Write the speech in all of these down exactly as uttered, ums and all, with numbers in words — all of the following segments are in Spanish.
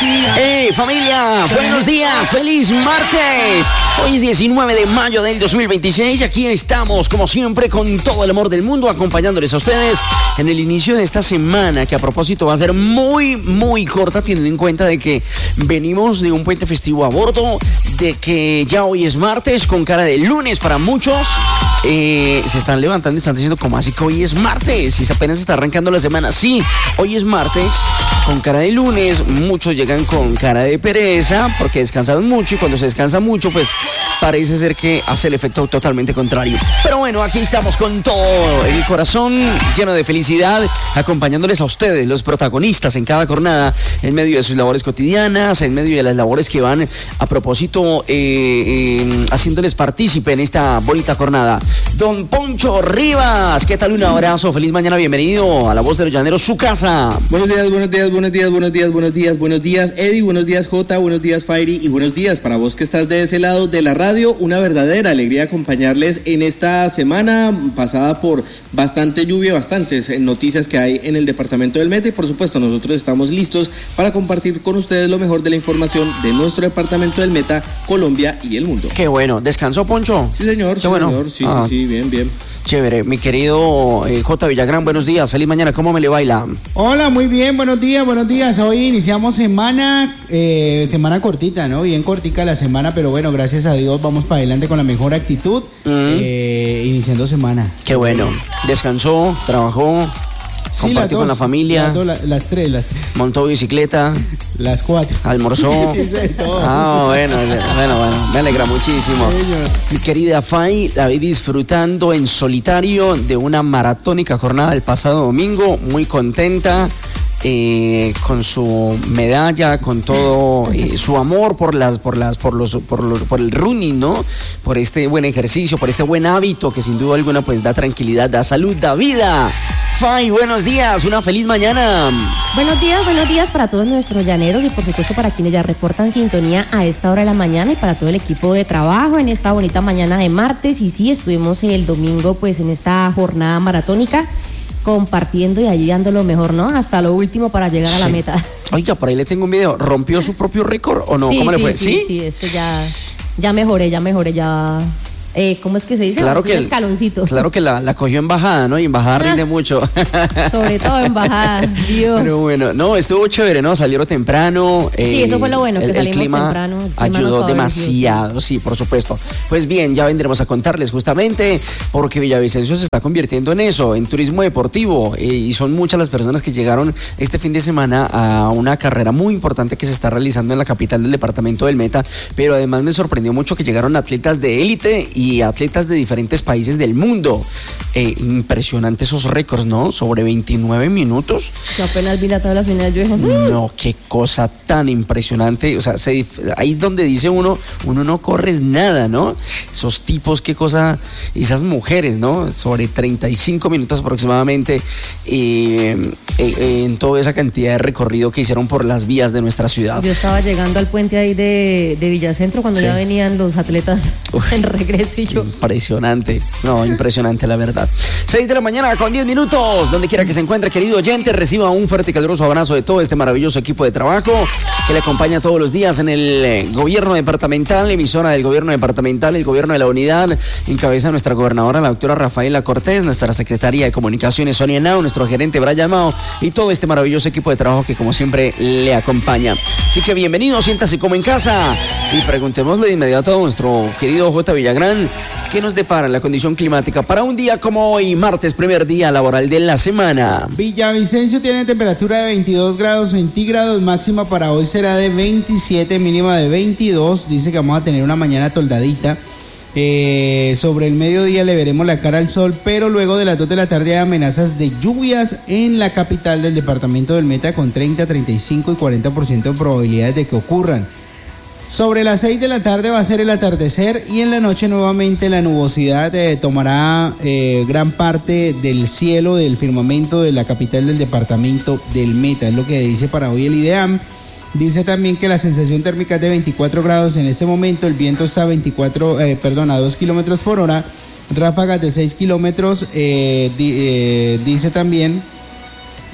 ¡Hey, familia! ¡Buenos días! ¡Feliz martes! Hoy es diecinueve de mayo del dos mil veintiséis y aquí estamos, como siempre, con todo el amor del mundo, acompañándoles a ustedes en el inicio de esta semana, que a propósito va a ser muy, muy corta, teniendo en cuenta de que venimos de un puente festivo a bordo, de que ya hoy es martes, con cara de lunes para muchos. Eh, se están levantando y están diciendo, ¿cómo así que hoy es martes? Y apenas está arrancando la semana. Sí, hoy es martes, con cara de lunes. Muchos llegan con cara de pereza porque descansaron mucho, y cuando se descansa mucho, pues parece ser que hace el efecto totalmente contrario. Pero bueno, aquí estamos con todo el corazón lleno de felicidad, acompañándoles a ustedes, los protagonistas, en cada jornada, en medio de sus labores cotidianas, en medio de las labores que van a propósito eh, eh, haciéndoles partícipe en esta bonita jornada. Don Poncho Rivas, ¿qué tal? Un abrazo, feliz mañana, bienvenido a La Voz de los Llaneros, su casa. Buenos días, buenos días, buenos días, buenos días, buenos días, buenos días, Eddie, buenos días, Jota, buenos días, Fairy, y buenos días para vos que estás de ese lado de la radio. Una verdadera alegría acompañarles en esta semana pasada por bastante lluvia, bastantes noticias que hay en el departamento del Meta, y por supuesto nosotros estamos listos para compartir con ustedes lo mejor de la información de nuestro departamento del Meta, Colombia y el mundo. Qué bueno, ¿descansó, Poncho? Sí, señor, Qué sí, bueno. señor, sí, Ah. sí, sí, bien, bien. Chévere, mi querido eh, J. Villagrán, buenos días, feliz mañana, ¿cómo me le baila? Hola, muy bien, buenos días, buenos días. Hoy iniciamos semana, eh, semana cortita, ¿no? Bien cortica la semana, pero bueno, gracias a Dios vamos para adelante con la mejor actitud, mm. eh, iniciando semana. Qué bueno, descansó, trabajó, sí, compartió dos, con la familia, las, dos, la, las tres, las tres. montó bicicleta, las cuatro, almorzó. Ah, bueno, bueno, bueno, me alegra muchísimo. Mi querida Fay, la vi disfrutando en solitario de una maratónica jornada el pasado domingo, muy contenta. Eh, con su medalla, con todo eh, su amor por las, por las, por los, por los, por el running, ¿no? Por este buen ejercicio, por este buen hábito que sin duda alguna pues da tranquilidad, da salud, da vida. Fay, buenos días, una feliz mañana. Buenos días, buenos días para todos nuestros llaneros y por supuesto para quienes ya reportan sintonía a esta hora de la mañana, y para todo el equipo de trabajo en esta bonita mañana de martes. Y sí, estuvimos el domingo pues en esta jornada maratónica, compartiendo y allí dando lo mejor, ¿no? Hasta lo último para llegar sí. a la meta. Oiga, por ahí le tengo un video. ¿Rompió su propio récord o no? Sí, ¿Cómo sí, le fue? Sí, sí, sí, este ya, ya mejoré, ya mejoré, ya... Eh, ¿Cómo es que se dice? Claro un que, escaloncito. Claro que la, la cogió en bajada, ¿no? Y en bajada rinde mucho. Sobre todo en bajada, Dios. Pero bueno, no, estuvo chévere, ¿no? Salieron temprano. Sí, eh, eso fue lo bueno, que el, salimos el clima temprano. El clima ayudó demasiado, sí, por supuesto. Pues bien, ya vendremos a contarles justamente, porque Villavicencio se está convirtiendo en eso, en turismo deportivo. Eh, y son muchas las personas que llegaron este fin de semana a una carrera muy importante que se está realizando en la capital del departamento del Meta. Pero además me sorprendió mucho que llegaron atletas de élite y atletas de diferentes países del mundo. Eh, impresionante esos récords, ¿no? Sobre veintinueve minutos. Yo apenas vi la tabla final, yo dije, no, qué cosa tan impresionante. O sea, se, ahí donde dice uno, uno no corres nada, ¿no? Esos tipos, qué cosa, esas mujeres, ¿no? Sobre treinta y cinco minutos aproximadamente, eh, eh, en toda esa cantidad de recorrido que hicieron por las vías de nuestra ciudad. Yo estaba llegando al puente ahí de, de Villacentro cuando sí. ya venían los atletas Uf, en regreso y yo... Impresionante, no, impresionante la verdad. seis de la mañana con diez minutos, donde quiera que se encuentre, querido oyente, reciba un fuerte y caluroso abrazo de todo este maravilloso equipo de trabajo que le acompaña todos los días en el gobierno departamental, emisora del gobierno departamental, el gobierno de la unidad, encabeza nuestra gobernadora, la doctora Rafaela Cortés, nuestra secretaria de comunicaciones, Sonia Nao, nuestro gerente, Brian Mao, y todo este maravilloso equipo de trabajo que como siempre le acompaña. Así que bienvenido, siéntase como en casa y preguntémosle de inmediato a nuestro querido J. Villagrán, ¿qué nos depara la condición climática para un día como hoy, martes, primer día laboral de la semana? Villavicencio tiene temperatura de veintidós grados centígrados, máxima para hoy será de veintisiete, mínima de veintidós. Dice que vamos a tener una mañana toldadita. Eh, sobre el mediodía le veremos la cara al sol, pero luego de las dos de la tarde hay amenazas de lluvias en la capital del departamento del Meta con treinta, treinta y cinco y cuarenta por ciento de probabilidades de que ocurran. Sobre las seis de la tarde va a ser el atardecer y en la noche nuevamente la nubosidad eh, tomará eh, gran parte del cielo, del firmamento de la capital del departamento del Meta. Es lo que dice para hoy el IDEAM. Dice también que la sensación térmica es de veinticuatro grados en este momento, el viento está a veinticuatro, eh, perdón, a dos kilómetros por hora, ráfagas de seis kilómetros, eh, di, eh, dice también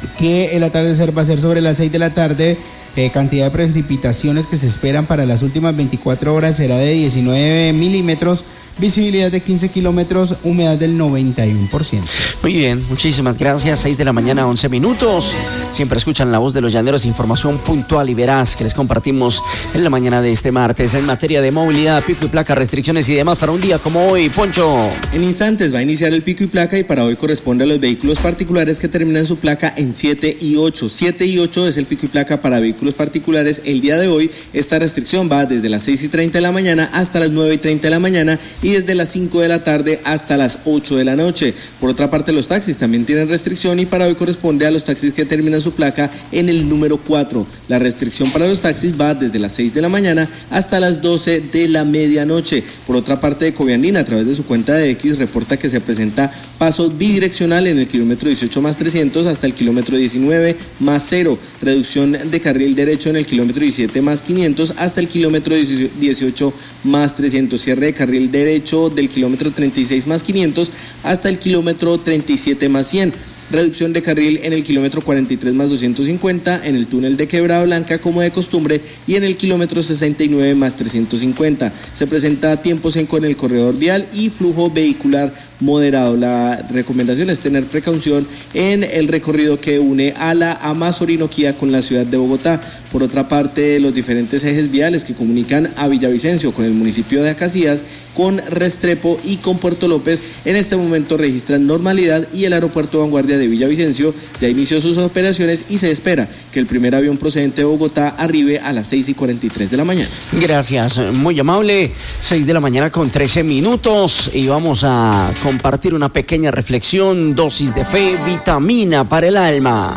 que el atardecer va a ser sobre las seis de la tarde. Eh, cantidad de precipitaciones que se esperan para las últimas veinticuatro horas será de diecinueve milímetros, visibilidad de quince kilómetros, humedad del noventa y uno por ciento. Muy bien, muchísimas gracias. seis de la mañana, once minutos. Siempre escuchan la voz de los llaneros, información puntual y veraz que les compartimos en la mañana de este martes en materia de movilidad, pico y placa, restricciones y demás para un día como hoy. Poncho. En instantes va a iniciar el pico y placa y para hoy corresponde a los vehículos particulares que terminan su placa en siete y ocho. siete y ocho es el pico y placa para vehículos particulares. El día de hoy esta restricción va desde las seis y treinta de la mañana hasta las nueve y treinta de la mañana y desde las cinco de la tarde hasta las ocho de la noche. Por otra parte, los taxis también tienen restricción y para hoy corresponde a los taxis que terminan su placa en el número cuatro. La restricción para los taxis va desde las seis de la mañana hasta las doce de la medianoche. Por otra parte, Ecoviandina, a través de su cuenta de X, reporta que se presenta paso bidireccional en el kilómetro dieciocho más trescientos hasta el kilómetro diecinueve más cero. Reducción de carril derecho en el kilómetro diecisiete más quinientos hasta el kilómetro dieciocho más trescientos. Cierre de carril derecho del kilómetro treinta y seis más quinientos hasta el kilómetro treinta y siete más cien. Reducción de carril en el kilómetro cuarenta y tres más doscientos cincuenta, en el túnel de Quebrada Blanca como de costumbre y en el kilómetro sesenta y nueve más trescientos cincuenta. Se presenta tiempo seco en el corredor vial y flujo vehicular moderado. La recomendación es tener precaución en el recorrido que une a la Amazorinoquía con la ciudad de Bogotá. Por otra parte, los diferentes ejes viales que comunican a Villavicencio con el municipio de Acacías, con Restrepo y con Puerto López en este momento registran normalidad y el aeropuerto Vanguardia de Villavicencio ya inició sus operaciones y se espera que el primer avión procedente de Bogotá arribe a las seis y cuarenta y tres de la mañana. Gracias, muy amable. seis de la mañana con trece minutos y vamos a compartir una pequeña reflexión, dosis de fe, vitamina para el alma.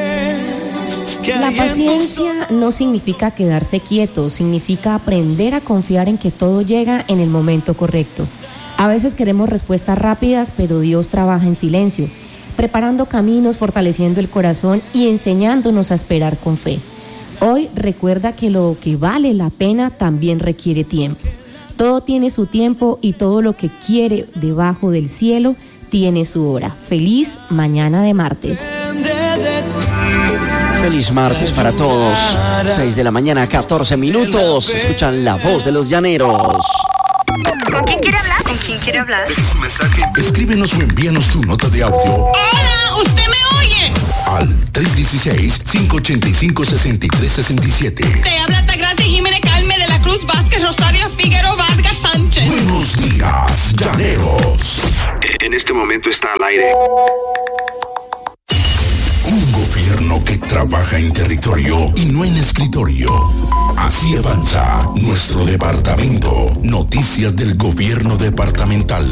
La paciencia no significa quedarse quieto, significa aprender a confiar en que todo llega en el momento correcto. A veces queremos respuestas rápidas, pero Dios trabaja en silencio, preparando caminos, fortaleciendo el corazón y enseñándonos a esperar con fe. Hoy recuerda que lo que vale la pena también requiere tiempo. Todo tiene su tiempo y todo lo que quiere debajo del cielo tiene su hora. Feliz mañana de martes. Feliz martes para todos. seis de la mañana, catorce minutos. Escuchan la voz de los llaneros. ¿Con quién quiere hablar? ¿Con quién quiere hablar? Deje su mensaje, escríbenos o envíanos tu nota de audio. ¡Hola! ¿Usted me oye? Al tres uno seis, cinco ocho cinco, seis tres seis siete. Te habla Tagracia Jiménez Calme de la Cruz Vázquez Rosario Figueroa Vargas Sánchez. Buenos días, llaneros. En este momento está al aire. Un gobierno que trabaja en territorio y no en escritorio. Así avanza nuestro departamento. Noticias del gobierno departamental.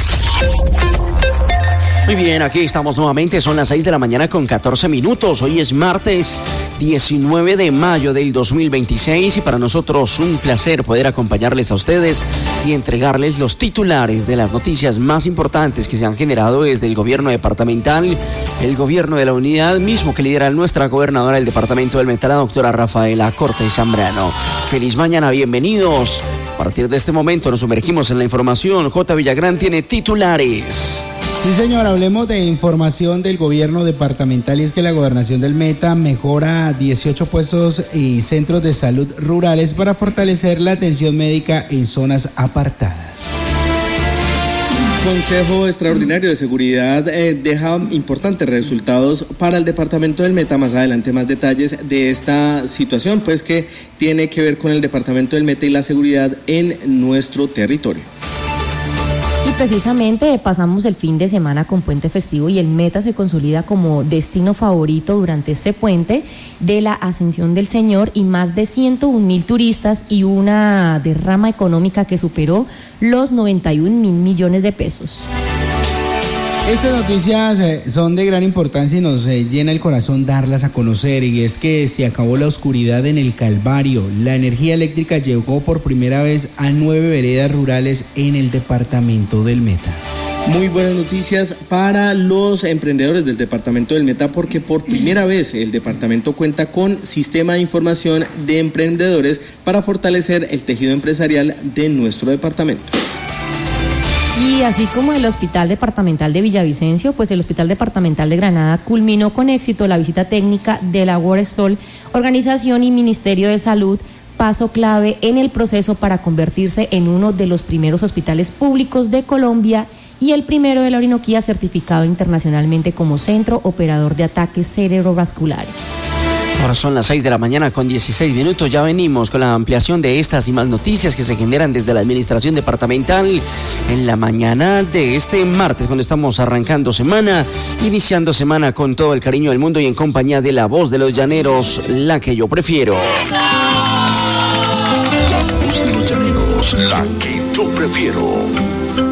Muy bien, aquí estamos nuevamente, son las seis de la mañana con catorce minutos. Hoy es martes diecinueve de mayo del dos mil veintiséis y para nosotros un placer poder acompañarles a ustedes y entregarles los titulares de las noticias más importantes que se han generado desde el gobierno departamental, el gobierno de la unidad mismo que lidera nuestra gobernadora del departamento del Meta, la doctora Rafaela Cortés Zambrano. Feliz mañana, bienvenidos. A partir de este momento nos sumergimos en la información. J. Villagrán tiene titulares. Sí, señor, hablemos de información del gobierno departamental y es que la gobernación del Meta mejora dieciocho puestos y centros de salud rurales para fortalecer la atención médica en zonas apartadas. Consejo Extraordinario de Seguridad eh, deja importantes resultados para el departamento del Meta. Más adelante más detalles de esta situación, pues que tiene que ver con el departamento del Meta y la seguridad en nuestro territorio. Y precisamente pasamos el fin de semana con puente festivo y el Meta se consolida como destino favorito durante este puente de la Ascensión del Señor y más de ciento un mil turistas y una derrama económica que superó los noventa y un mil millones de pesos. Estas noticias son de gran importancia y nos llena el corazón darlas a conocer, y es que se acabó la oscuridad en el Calvario. La energía eléctrica llegó por primera vez a nueve veredas rurales en el departamento del Meta. Muy buenas noticias para los emprendedores del departamento del Meta porque por primera vez el departamento cuenta con sistema de información de emprendedores para fortalecer el tejido empresarial de nuestro departamento. Y así como el Hospital Departamental de Villavicencio, pues el Hospital Departamental de Granada culminó con éxito la visita técnica de la Worstol, organización y Ministerio de Salud, paso clave en el proceso para convertirse en uno de los primeros hospitales públicos de Colombia y el primero de la Orinoquía certificado internacionalmente como centro operador de ataques cerebrovasculares. Ahora son las seis de la mañana con dieciséis minutos. Ya venimos con la ampliación de estas y más noticias que se generan desde la administración departamental en la mañana de este martes, cuando estamos arrancando semana, iniciando semana con todo el cariño del mundo y en compañía de la voz de los llaneros, la que yo prefiero. La voz de los llaneros, la que yo prefiero.